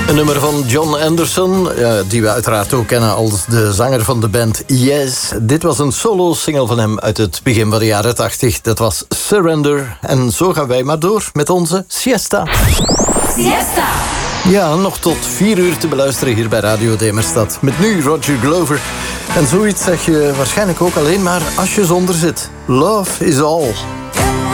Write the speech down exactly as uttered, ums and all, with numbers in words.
Een nummer van John Anderson, ja, die we uiteraard ook kennen als de zanger van de band Yes. Dit was een solo-single van hem uit het begin van de jaren tachtig. Dat was Surrender. En zo gaan wij maar door met onze siesta. Siesta! Ja, nog tot vier uur te beluisteren hier bij Radio Demerstad. Met nu Roger Glover. En zoiets zeg je waarschijnlijk ook alleen maar als je zonder zit. Love is all.